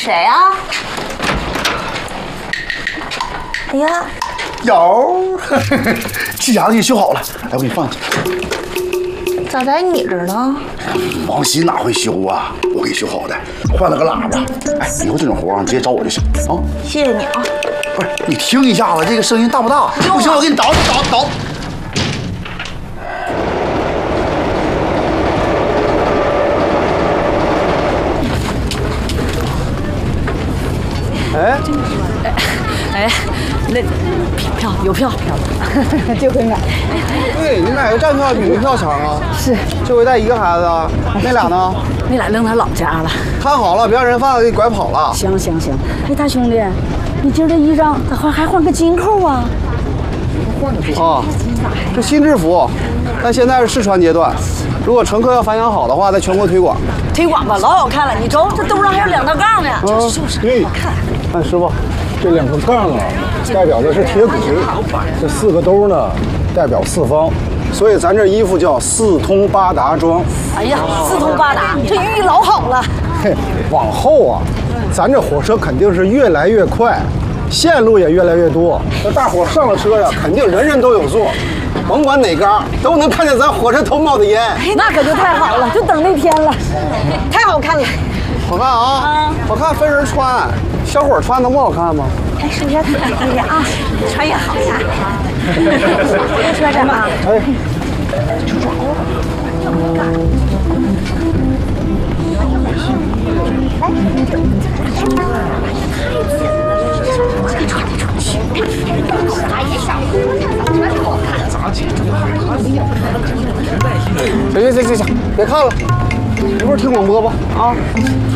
谁呀？哎呀， 有，气牙给你修好了，来，我给你放进去。 咋在你这儿呢？ 王鑫哪会修啊？我给你修好的，换了个喇叭。哎，以后这种活啊，你直接找我就行啊。 谢谢你啊。 不是，你听一下子，这个声音大不大？不行，我给你倒。 哎，那票有票，就会买。 对你买个站票比门票强啊！ 是， 这回带一个孩子啊，那俩呢？ 那俩扔他老家了。 看好了，别让人贩子给拐跑了。 行，哎，大兄弟，你今儿这衣裳咋还换个金扣啊？ 啊，这新制服，但现在是试穿阶段。如果乘客要反响好的话，在全国推广。 推广吧，老好看了。你瞅，这兜上还有2道杠呢。就是对，看师傅，这2个杠啊，代表的是铁骨，这4个兜呢，代表四方， 所以咱这衣服叫4通8达装。 哎呀，4通8达，这寓意老好了。 嘿，往后啊，咱这火车肯定是越来越快，线路也越来越多。那大伙上了车呀，肯定人人都有座，甭管哪嘎都能看见咱火车头冒的烟。 那可就太好了，就等那天了，太好看了。 好看啊！好看分人穿，小伙穿能不好看吗？ 看是不是可以啊？穿越好呀！火车站吗？ 哎， 行，别看了，一会儿听广播吧啊。